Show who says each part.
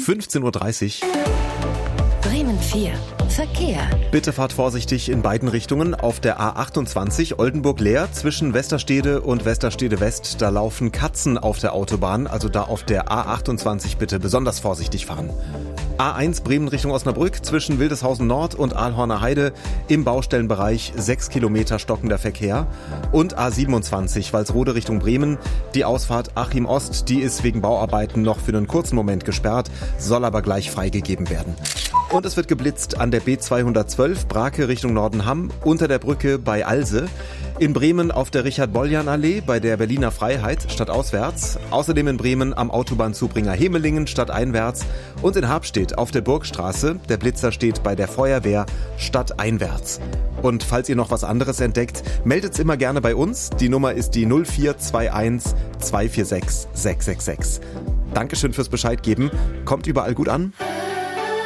Speaker 1: 15:30 Uhr.
Speaker 2: Bremen 4. Verkehr.
Speaker 1: Bitte fahrt vorsichtig in beiden Richtungen. Auf der A28 Oldenburg-Leer zwischen Westerstede und Westerstede West. Da laufen Katzen auf der Autobahn. Also da auf der A28 bitte besonders vorsichtig fahren. A1 Bremen Richtung Osnabrück zwischen Wildeshausen Nord und Ahlhorner Heide im Baustellenbereich 6 Kilometer stockender Verkehr. Und A27 Walsrode Richtung Bremen. Die Ausfahrt Achim Ost, die ist wegen Bauarbeiten noch für einen kurzen Moment gesperrt, soll aber gleich freigegeben werden. Und es wird geblitzt an der B212 Brake Richtung Nordenham unter der Brücke bei Alse. In Bremen auf der Richard-Boljan-Allee bei der Berliner Freiheit stadtauswärts. Außerdem in Bremen am Autobahnzubringer Hemelingen stadteinwärts. Und in Habstedt auf der Burgstraße. Der Blitzer steht bei der Feuerwehr stadteinwärts. Und falls ihr noch was anderes entdeckt, meldet's immer gerne bei uns. Die Nummer ist die 0421 246 666. Dankeschön fürs Bescheid geben. Kommt überall gut an.